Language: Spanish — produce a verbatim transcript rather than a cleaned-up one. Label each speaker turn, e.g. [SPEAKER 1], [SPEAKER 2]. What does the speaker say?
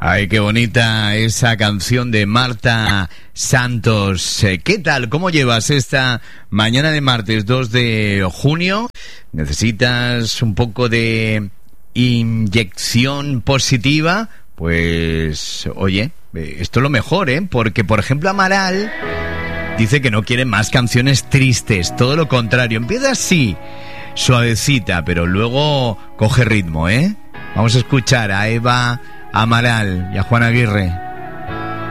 [SPEAKER 1] Ay, qué bonita esa canción de Marta Santos. ¿Qué tal? ¿Cómo llevas esta mañana de martes dos de junio? ¿Necesitas un poco de inyección positiva? Pues, oye, esto es lo mejor, ¿eh? Porque, por ejemplo, Amaral dice que no quiere más canciones tristes. Todo lo contrario. Empieza así, suavecita, pero luego coge ritmo, ¿eh? Vamos a escuchar a Eva Amaral y a Juan Aguirre.